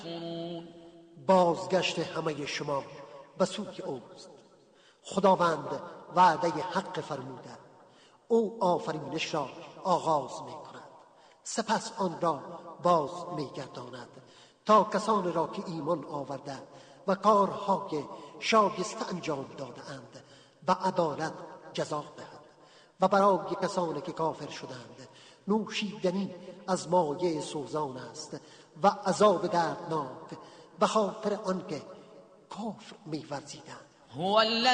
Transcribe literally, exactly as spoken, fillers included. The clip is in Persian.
بازگشت همه شما به سوی اوست. خداوند وعده حق فرموده. او آفرینش را آغاز می کند، سپس آن را باز می گرداند تا کسانی را که ایمان آورده و کارهای شایسته انجام داده اند به عدالت جزا دهد و برای کسانی که کافر شدند نوشیدنی از مایه سوزان است و عذاب دردناک به خاطر آنکه کفر می ورزیدند.